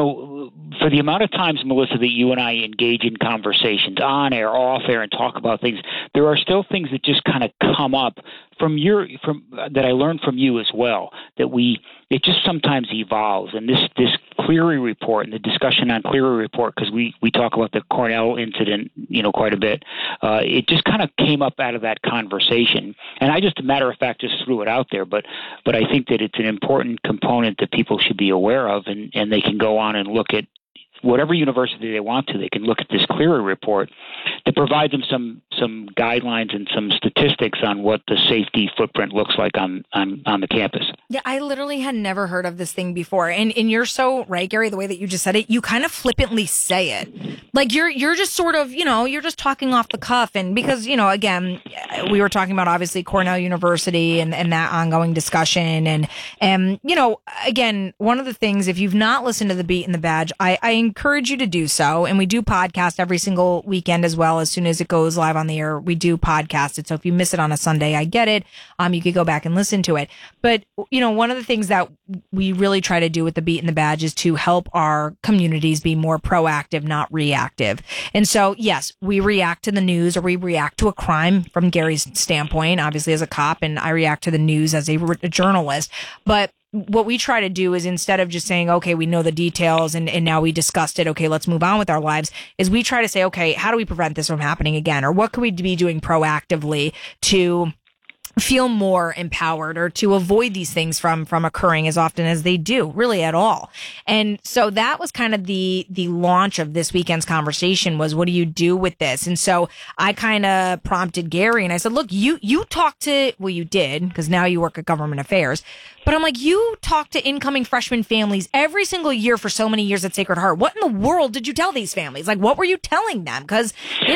for the amount of times, Melissa, that you and I engage in conversations on air, off air, and talk about things, there are still things that just kind of come up from that I learned from you as well. It just sometimes evolves, and this Cleary report and the discussion on Cleary report, because we talk about the Cornell incident, quite a bit. It just kind of came up out of that conversation, and I just, a matter of fact, just threw it out there. But I think that it's an important component that people should be aware of, and they can go on and look at whatever university they want to. They can look at this Cleary report that provides them some guidelines and some statistics on what the safety footprint looks like on the campus. Yeah, I literally had never heard of this thing before. And you're so right, Gary, the way that you just said it, you kind of flippantly say it. Like you're just sort of, you're just talking off the cuff. And because, again, we were talking about obviously Cornell University and that ongoing discussion. And again, one of the things, if you've not listened to the Beating the Badge, I encourage you to do so. And we do podcast every single weekend as well. As soon as it goes live on the air, we do podcast it. So if you miss it on a Sunday, I get it. You could go back and listen to it. But, one of the things that we really try to do with the Beating the Badge is to help our communities be more proactive, not reactive. And so, yes, we react to the news or we react to a crime from Gary's standpoint, obviously as a cop, and I react to the news as a journalist. But what we try to do is, instead of just saying, okay, we know the details and now we discussed it, okay, let's move on with our lives, is we try to say, okay, how do we prevent this from happening again? Or what could we be doing proactively to feel more empowered or to avoid these things from occurring as often as they do, really at all. And so that was kind of the launch of this weekend's conversation, was, what do you do with this? And so I kind of prompted Gary and I said, look, you talked to, well, you did, because now you work at government affairs, but I'm like, you talk to incoming freshman families every single year for so many years at Sacred Heart. What in the world did you tell these families? Like, what were you telling them? Because,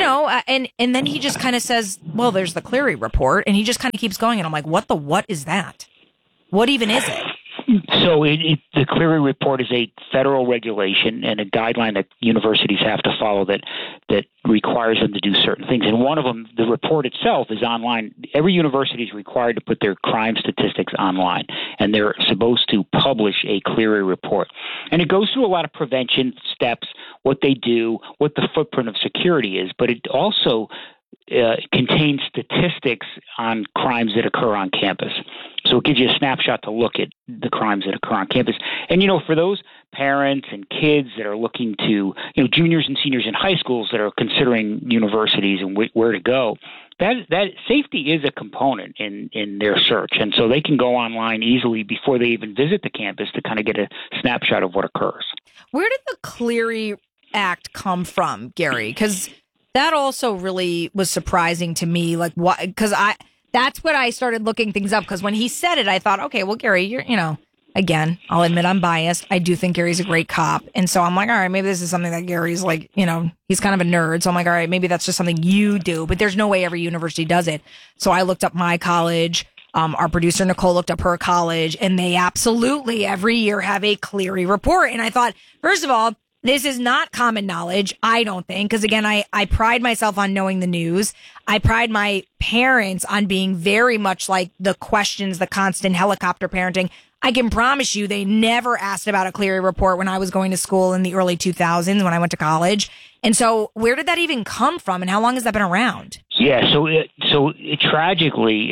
and then he just kind of says, well, there's the Cleary report, and he just kind of keeps going. And I'm like, what is that? What even is it? So the Cleary report is a federal regulation and a guideline that universities have to follow that requires them to do certain things. And one of them, the report itself, is online. Every university is required to put their crime statistics online, and they're supposed to publish a Cleary report. And it goes through a lot of prevention steps, what they do, what the footprint of security is, but it also contains statistics on crimes that occur on campus. So it gives you a snapshot to look at the crimes that occur on campus. And, for those parents and kids that are looking to, juniors and seniors in high schools that are considering universities and where to go, that safety is a component in their search. And so they can go online easily before they even visit the campus to kind of get a snapshot of what occurs. Where did the Cleary Act come from, Gary? Because that also really was surprising to me. Like, what? Because that's what I started looking things up. Because when he said it, I thought, okay, well, Gary, you're, again, I'll admit I'm biased. I do think Gary's a great cop. And so I'm like, all right, maybe this is something that Gary's like, he's kind of a nerd. So I'm like, all right, maybe that's just something you do. But there's no way every university does it. So I looked up my college. Our producer, Nicole, looked up her college. And they absolutely every year have a Cleary report. And I thought, first of all, this is not common knowledge, I don't think, because, again, I pride myself on knowing the news. I pride my parents on being very much like the questions, the constant helicopter parenting. I can promise you they never asked about a Cleary report when I was going to school in the early 2000s when I went to college. And so where did that even come from, and how long has that been around? Yeah, so tragically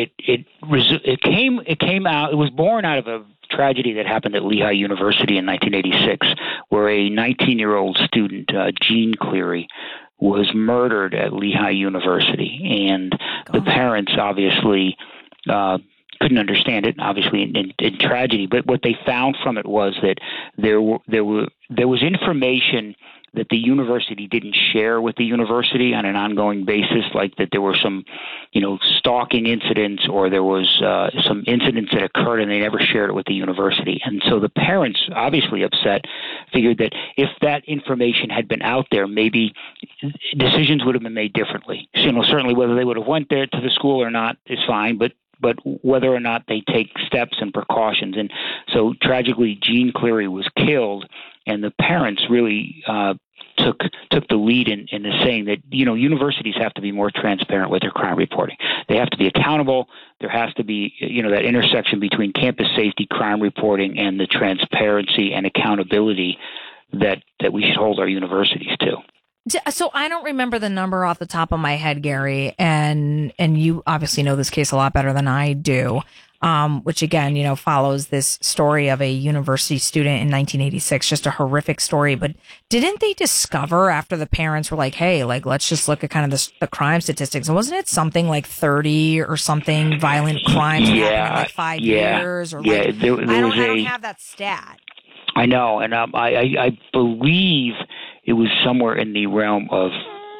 it came out. It was born out of a tragedy that happened at Lehigh University in 1986, where a 19-year-old student, Jean Cleary, was murdered at Lehigh University, and the parents obviously couldn't understand it, obviously in tragedy. But what they found from it was that there was information that the university didn't share with the university on an ongoing basis, like that there were some, stalking incidents, or there was some incidents that occurred and they never shared it with the university. And so the parents, obviously upset, figured that if that information had been out there, maybe decisions would have been made differently. Certainly whether they would have went there to the school or not is fine, but whether or not they take steps and precautions. And so tragically, Jean Cleary was killed, and the parents really took the lead in saying that, universities have to be more transparent with their crime reporting. They have to be accountable. There has to be, that intersection between campus safety, crime reporting, and the transparency and accountability that we should hold our universities to. So I don't remember the number off the top of my head, Gary, and you obviously know this case a lot better than I do, which again, follows this story of a university student in 1986, just a horrific story. But didn't they discover after the parents were like, hey, let's just look at kind of the crime statistics? And wasn't it something like 30 or something violent crimes happened in like 5 years? Or I don't have that stat. I know, and I believe it was somewhere in the realm of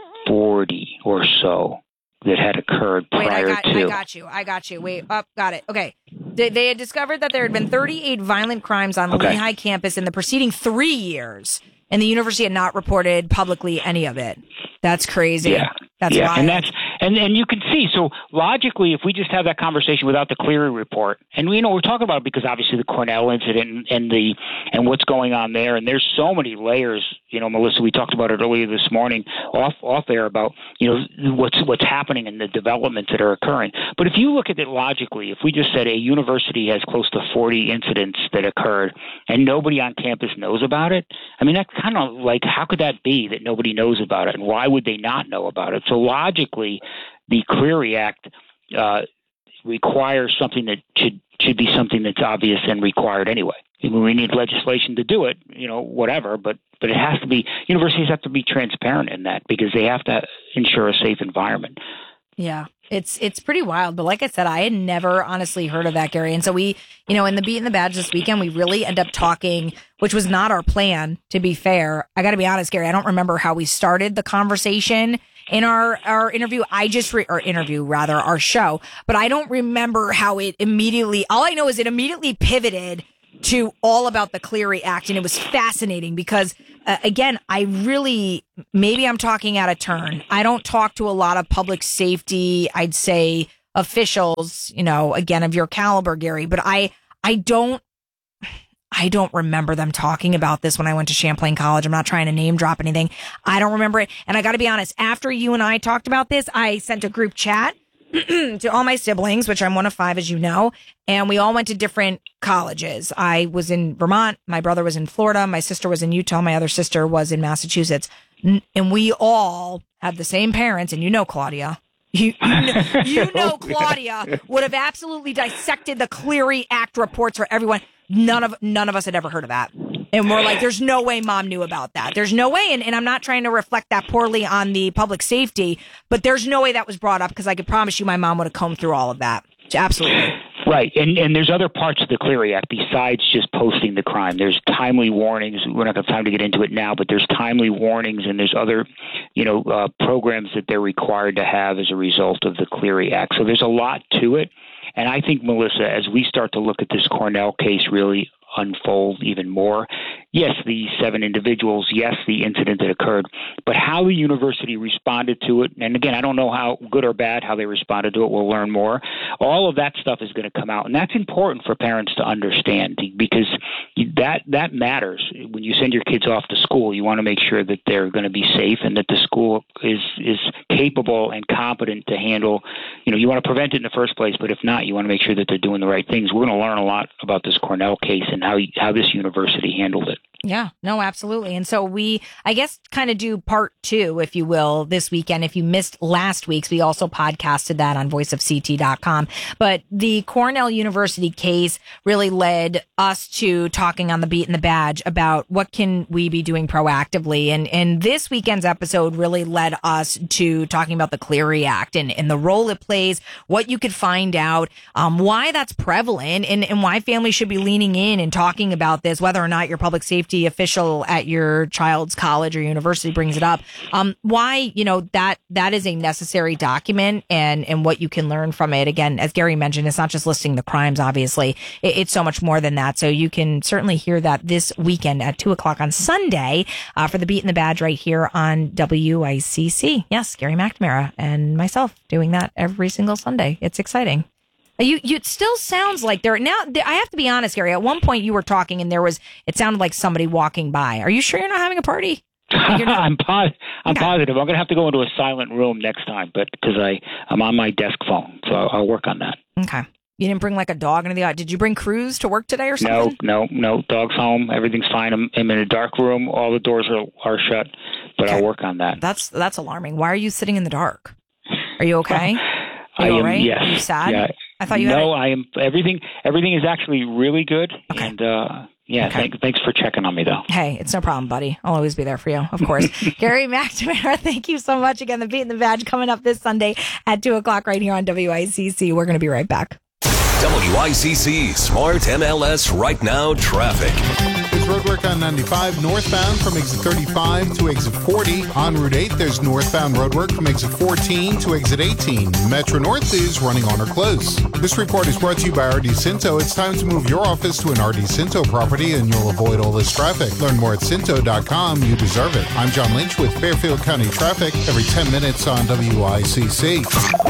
40 or so that had occurred prior to. I got you. Wait, got it. Okay. They had discovered that there had been 38 violent crimes on the Lehigh campus in the preceding 3 years, and the university had not reported publicly any of it. That's crazy. Yeah. That's wild. And you can see, so logically, if we just have that conversation without the Cleary report, and we're talking about it because obviously the Cornell incident and what's going on there, and there's so many layers. Melissa, we talked about it earlier this morning off air about what's happening and the developments that are occurring. But if you look at it logically, if we just said a university has close to 40 incidents that occurred and nobody on campus knows about it, I mean, that's kind of like, how could that be that nobody knows about it, and why would they not know about it? So logically, the Cleary Act requires something that should be something that's obvious and required anyway. I mean, we need legislation to do it, whatever, but it has to be, universities have to be transparent in that because they have to ensure a safe environment. Yeah, it's pretty wild. But like I said, I had never honestly heard of that, Gary. And so we, in the Beat and the Badge this weekend, we really end up talking, which was not our plan, to be fair. I got to be honest, Gary, I don't remember how we started the conversation in our interview. Our show. But I don't remember how it immediately, all I know is it immediately pivoted to all about the Clery Act. And it was fascinating because, again, maybe I'm talking out of turn. I don't talk to a lot of public safety, I'd say, officials, again, of your caliber, Gary, but I don't remember them talking about this when I went to Champlain College. I'm not trying to name drop anything. I don't remember it. And I got to be honest, after you and I talked about this, I sent a group chat to all my siblings, which I'm one of 5, as you know, and we all went to different colleges. I was in Vermont. My brother was in Florida. My sister was in Utah. My other sister was in Massachusetts. And we all had the same parents. And Claudia, Claudia would have absolutely dissected the Clery Act reports for everyone. None of us had ever heard of that. And we're like, there's no way mom knew about that. There's no way. And I'm not trying to reflect that poorly on the public safety, but there's no way that was brought up because I could promise you my mom would have combed through all of that. Absolutely. Right. And there's other parts of the Clery Act besides just posting the crime. There's timely warnings. We're not going to have time to get into it now, but there's timely warnings and there's other, programs that they're required to have as a result of the Clery Act. So there's a lot to it. And I think, Melissa, as we start to look at this Cornell case really unfold even more, yes, the 7 individuals, yes, the incident that occurred, but how the university responded to it, and again, I don't know how good or bad how they responded to it, we'll learn more. All of that stuff is going to come out, and that's important for parents to understand because that matters. When you send your kids off to school, you want to make sure that they're going to be safe and that the school is capable and competent to handle, you want to prevent it in the first place, but if not, you want to make sure that they're doing the right things. We're going to learn a lot about this Cornell case and how this university handled it. Yeah, no, absolutely. And so we, I guess, kind of do part 2, if you will, this weekend. If you missed last week's, we also podcasted that on voiceofct.com. But the Cornell University case really led us to talking on the Beat and the Badge about what can we be doing proactively. And this weekend's episode really led us to talking about the Clery Act and the role it plays, what you could find out, why that's prevalent, and why families should be leaning in and talking about this, whether or not your public safety official at your child's college or university brings it up. Why, that is a necessary document and what you can learn from it. Again, as Gary mentioned, it's not just listing the crimes, obviously. It's so much more than that. So you can certainly hear that this weekend at 2:00 on Sunday for the Beat and the Badge right here on WICC. Yes, Gary McNamara and myself doing that every single Sunday. It's exciting. It still sounds like I have to be honest, Gary, at one point you were talking and it sounded like somebody walking by. Are you sure you're not having a party? I'm positive. I'm going to have to go into a silent room next time, but because I'm on my desk phone, so I'll work on that. Okay. You didn't bring like a dog or anything? Did you bring Cruz to work today or something? No. Dog's home. Everything's fine. I'm in a dark room. All the doors are shut, but I'll work on that. That's alarming. Why are you sitting in the dark? Are you okay? Are you all right? Yes. Are you sad? Yeah. I thought you I am. Everything is actually really good. Okay. And thanks for checking on me, though. Hey, it's no problem, buddy. I'll always be there for you, of course. Gary McNamara, thank you so much again. The Beat and the Badge coming up this Sunday at 2:00 right here on WICC. We're going to be right back. WICC Smart MLS Right Now Traffic. There's roadwork on 95 northbound from exit 35 to exit 40. On Route 8, there's northbound roadwork from exit 14 to exit 18. Metro North is running on or close. This report is brought to you by RD Cinto. It's time to move your office to an RD Cinto property and you'll avoid all this traffic. Learn more at Cinto.com. You deserve it. I'm John Lynch with Fairfield County Traffic every 10 minutes on WICC.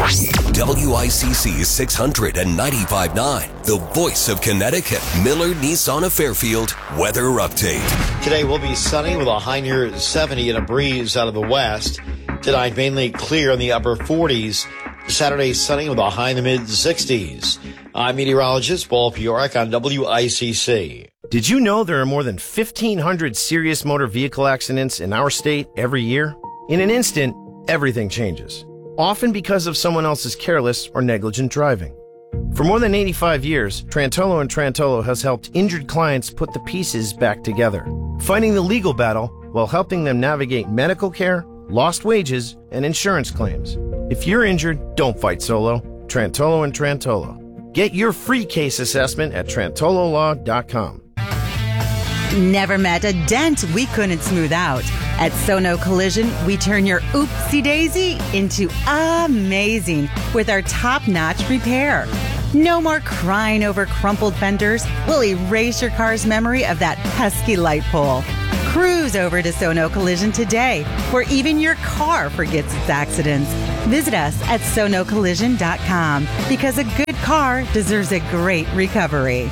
WICC 695.9, the voice of Connecticut. Miller Nissan of Fairfield weather update. Today will be sunny with a high near 70 and a breeze out of the west. Tonight mainly clear in the upper 40s. Saturday sunny with a high in the mid 60s. I'm meteorologist Paul Piorek on WICC. Did you know there are more than 1,500 serious motor vehicle accidents in our state every year? In an instant, everything changes. Often because of someone else's careless or negligent driving. For more than 85 years, Trantolo & Trantolo has helped injured clients put the pieces back together, fighting the legal battle while helping them navigate medical care, lost wages, and insurance claims. If you're injured, don't fight solo. Trantolo & Trantolo. Get your free case assessment at trantololaw.com. Never met a dent we couldn't smooth out. At Sono Collision, we turn your oopsie-daisy into amazing with our top-notch repair. No more crying over crumpled fenders. We'll erase your car's memory of that pesky light pole. Cruise over to Sono Collision today, where even your car forgets its accidents. Visit us at sonocollision.com, because a good car deserves a great recovery.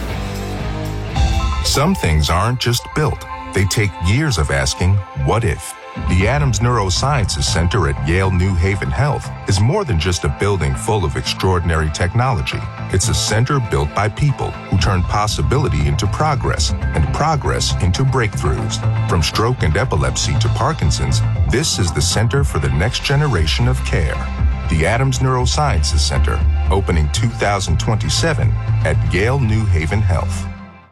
Some things aren't just built. They take years of asking, what if? The Adams Neurosciences Center at Yale New Haven Health is more than just a building full of extraordinary technology. It's a center built by people who turn possibility into progress and progress into breakthroughs. From stroke and epilepsy to Parkinson's, this is the center for the next generation of care. The Adams Neurosciences Center, opening 2027 at Yale New Haven Health.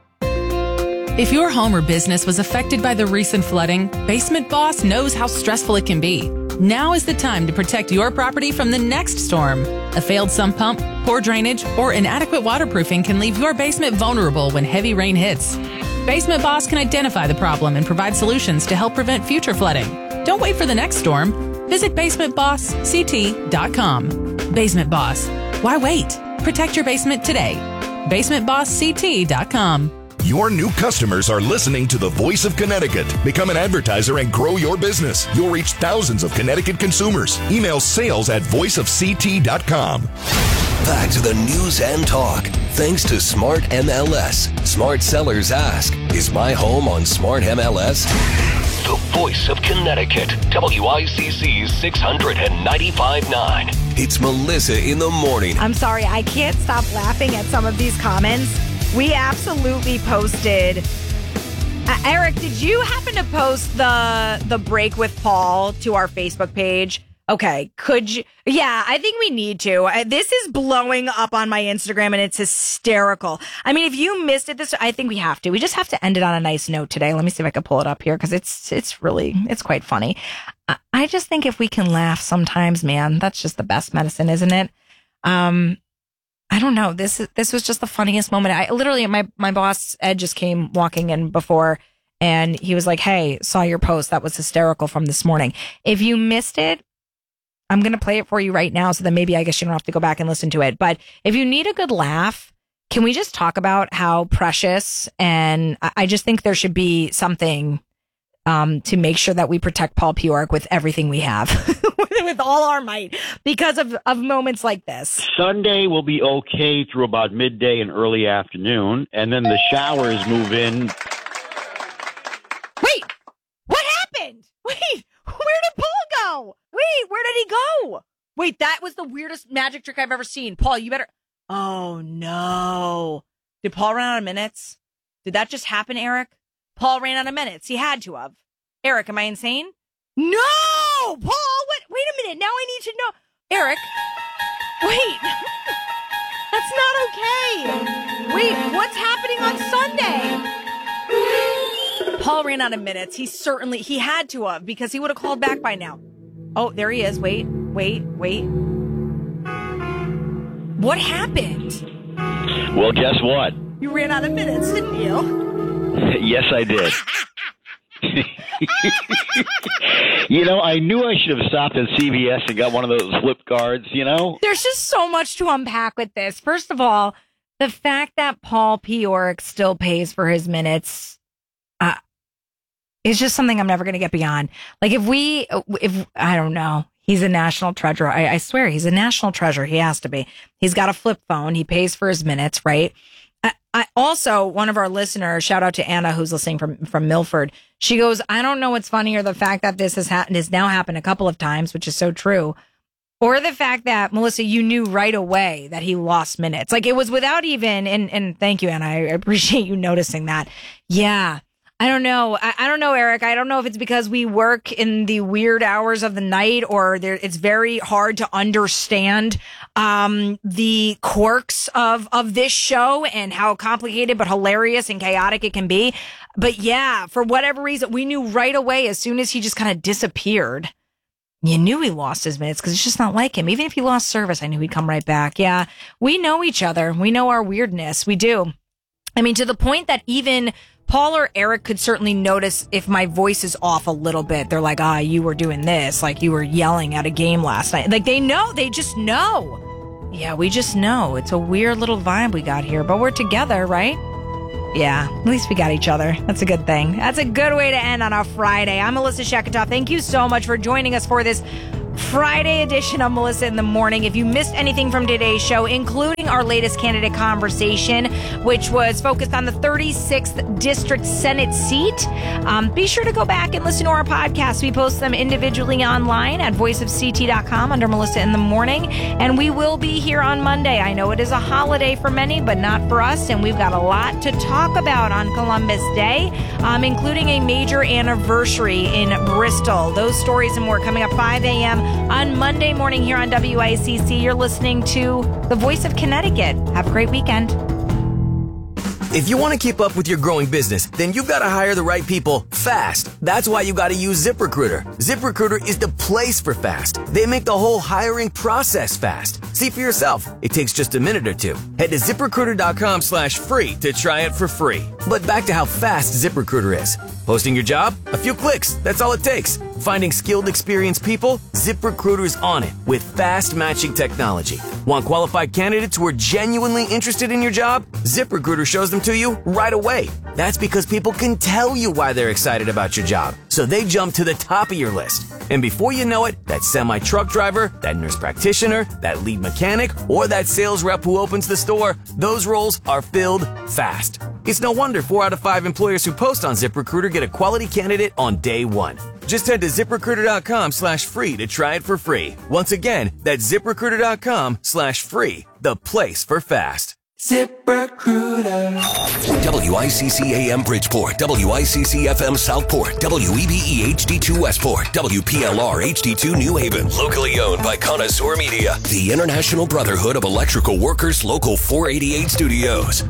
If your home or business was affected by the recent flooding, Basement Boss knows how stressful it can be. Now is the time to protect your property from the next storm. A failed sump pump, poor drainage, or inadequate waterproofing can leave your basement vulnerable when heavy rain hits. Basement Boss can identify the problem and provide solutions to help prevent future flooding. Don't wait for the next storm. Visit basementbossct.com. Basement Boss. Why wait? Protect your basement today. basementbossct.com. Your new customers are listening to the Voice of Connecticut. Become an advertiser and grow your business. You'll reach thousands of Connecticut consumers. Email sales@voiceofct.com. Back to the news and talk. Thanks to Smart MLS. Smart sellers ask, is my home on Smart MLS? The Voice of Connecticut. WICC 695.9. It's Melissa in the morning. I'm sorry, I can't stop laughing at some of these comments. We absolutely posted. Eric, did you happen to post the break with Paul to our Facebook page? Okay, could you? Yeah, I think we need to. This is blowing up on my Instagram, and it's hysterical. I mean, if you missed it, I think we have to. We just have to end it on a nice note today. Let me see if I can pull it up here, because it's quite funny. I just think if we can laugh sometimes, man, that's just the best medicine, isn't it? I don't know. This was just the funniest moment. I literally, my boss, Ed, just came walking in before, and he was like, hey, saw your post. That was hysterical from this morning. If you missed it, I'm going to play it for you right now, so that maybe I guess you don't have to go back and listen to it. But if you need a good laugh, can we just talk about how precious, and I just think there should be something to make sure that we protect Paul Pjork with everything we have. With all our might, because of moments like this. Sunday will be okay through about midday and early afternoon, and then the showers move in. Wait, what happened? Wait, where did Paul go? Wait, where did he go? Wait, that was the weirdest magic trick I've ever seen. Paul, you better. Oh no. Did Paul run out of minutes? Did that just happen, Eric? Paul ran out of minutes. He had to have. Eric, am I insane? No, Paul, what? Wait a minute. Now I need to know. Eric, wait. That's not okay. Wait, what's happening on Sunday? Paul ran out of minutes. He had to have, because he would have called back by now. Oh, there he is. Wait. What happened? Well, guess what? You ran out of minutes, didn't you? Yes, I did. You know, I knew I should have stopped at CVS and got one of those flip cards, you know? There's just so much to unpack with this. First of all, the fact that Paul Pjork still pays for his minutes is just something I'm never going to get beyond. Like, if I don't know, he's a national treasure. I swear he's a national treasure. He has to be. He's got a flip phone. He pays for his minutes, right? I also, one of our listeners, shout out to Anna, who's listening from Milford. She goes, I don't know what's funnier, the fact that this has now happened a couple of times, which is so true, or the fact that, Melissa, you knew right away that he lost minutes. Like, it was without even, and thank you, Anna, I appreciate you noticing that. Yeah, I don't know. I don't know, Eric. I don't know if it's because we work in the weird hours of the night or it's very hard to understand the quirks of this show and how complicated but hilarious and chaotic it can be. But yeah, for whatever reason, we knew right away as soon as he just kind of disappeared. You knew he lost his minutes because it's just not like him. Even if he lost service, I knew he'd come right back. Yeah, we know each other. We know our weirdness. We do. I mean, to the point that even Paul or Eric could certainly notice if my voice is off a little bit. They're like, you were doing this, like you were yelling at a game last night. Like they know, they just know. Yeah, we just know. It's a weird little vibe we got here, but we're together, right? Yeah, at least we got each other. That's a good thing. That's a good way to end on a Friday. I'm Melissa Sheketoff. Thank you so much for joining us for this Friday edition of Melissa in the Morning. If you missed anything from today's show, including our latest candidate conversation, which was focused on the 36th District Senate seat, be sure to go back and listen to our podcasts. We post them individually online at voiceofct.com under Melissa in the Morning. And we will be here on Monday. I know it is a holiday for many, but not for us. And we've got a lot to talk about on Columbus Day, including a major anniversary in Bristol. Those stories and more coming up 5 a.m. on Monday morning here on WICC. You're listening to The Voice of Connecticut. Have a great weekend. If you want to keep up with your growing business, then you've got to hire the right people fast. That's why you got to use ZipRecruiter. ZipRecruiter is the place for fast. They make the whole hiring process fast. See for yourself. It takes just a minute or two. Head to ZipRecruiter.com/free to try it for free. But back to how fast ZipRecruiter is. Posting your job? A few clicks. That's all it takes. Finding skilled, experienced people? ZipRecruiter's on it with fast matching technology. Want qualified candidates who are genuinely interested in your job? ZipRecruiter shows them to you right away. That's because people can tell you why they're excited about your job. So they jump to the top of your list. And before you know it, that semi-truck driver, that nurse practitioner, that lead mechanic, or that sales rep who opens the store, those roles are filled fast. It's no wonder 4 out of 5 employers who post on ZipRecruiter get a quality candidate on day one. Just head to ZipRecruiter.com/free to try it for free. Once again, that's ZipRecruiter.com/free, the place for fast. ZipRecruiter. WICC AM Bridgeport, WICC FM Southport, WEBE HD2 Westport, WPLR HD2 New Haven. Locally owned by Connoisseur Media, the International Brotherhood of Electrical Workers, Local 488 Studios.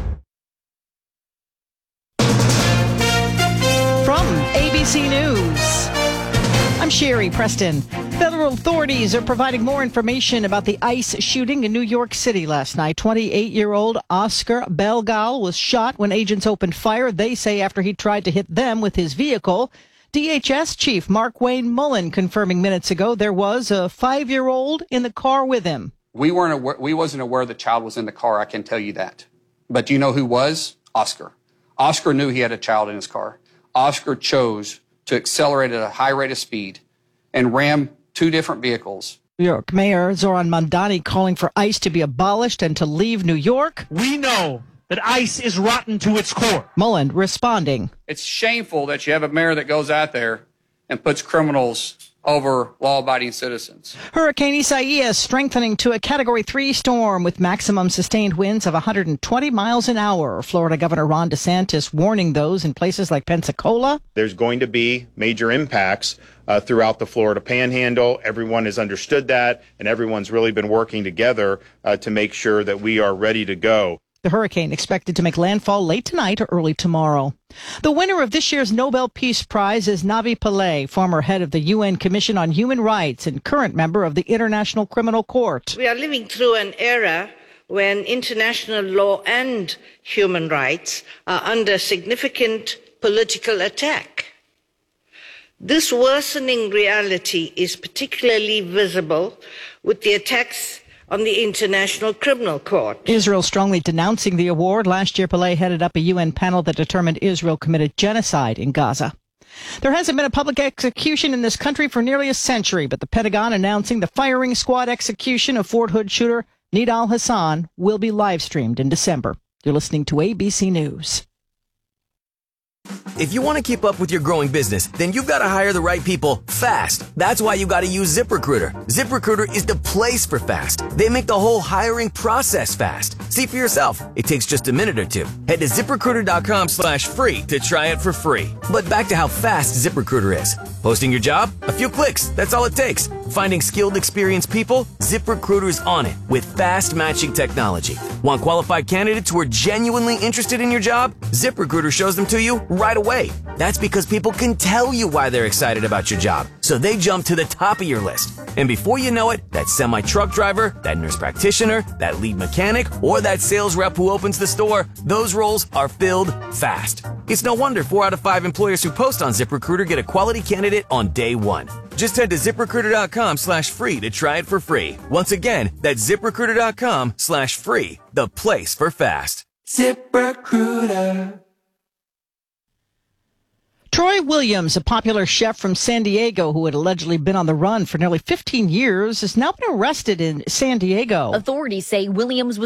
From ABC News, I'm Sherry Preston. Federal authorities are providing more information about the ICE shooting in New York City last night. 28-year-old Oscar Belgal was shot when agents opened fire, they say, after he tried to hit them with his vehicle. DHS Chief Mark Wayne Mullen confirming minutes ago there was a 5-year-old in the car with him. We wasn't aware the child was in the car, I can tell you that. But do you know who was? Oscar. Oscar knew he had a child in his car. Oscar chose to accelerate at a high rate of speed and ram 2 different vehicles. New York Mayor Zoran Mandani calling for ICE to be abolished and to leave New York. We know that ICE is rotten to its core. Mullen responding. It's shameful that you have a mayor that goes out there and puts criminals over law-abiding citizens. Hurricane Isaias strengthening to a Category 3 storm with maximum sustained winds of 120 miles an hour. Florida Governor Ron DeSantis warning those in places like Pensacola. There's going to be major impacts throughout the Florida Panhandle. Everyone has understood that, and everyone's really been working together to make sure that we are ready to go. The hurricane expected to make landfall late tonight or early tomorrow. The winner of this year's Nobel Peace Prize is Navi Pillay, former head of the UN Commission on Human Rights and current member of the International Criminal Court. We are living through an era when international law and human rights are under significant political attack. This worsening reality is particularly visible with the attacks on the International Criminal Court. Israel strongly denouncing the award. Last year, Pillay headed up a UN panel that determined Israel committed genocide in Gaza. There hasn't been a public execution in this country for nearly a century, but the Pentagon announcing the firing squad execution of Fort Hood shooter Nidal Hassan will be live streamed in December. You're listening to ABC News. If you want to keep up with your growing business, then you've got to hire the right people fast. That's why you got to use ZipRecruiter. ZipRecruiter is the place for fast. They make the whole hiring process fast. See for yourself. It takes just a minute or two. Head to ZipRecruiter.com/free to try it for free. But back to how fast ZipRecruiter is. Posting your job? A few clicks. That's all it takes. Finding skilled, experienced people? ZipRecruiter's on it with fast matching technology. Want qualified candidates who are genuinely interested in your job? ZipRecruiter shows them to you right away. That's because people can tell you why they're excited about your job, so they jump to the top of your list. And before you know it, that semi-truck driver, that nurse practitioner, that lead mechanic, or that sales rep who opens the store, those roles are filled fast. It's no wonder 4 out of 5 employers who post on ZipRecruiter get a quality candidate on day one. Just head to ZipRecruiter.com/free to try it for free. Once again, that's ZipRecruiter.com/free, the place for fast. ZipRecruiter. Troy Williams, a popular chef from San Diego who had allegedly been on the run for nearly 15 years, has now been arrested in San Diego. Authorities say Williams was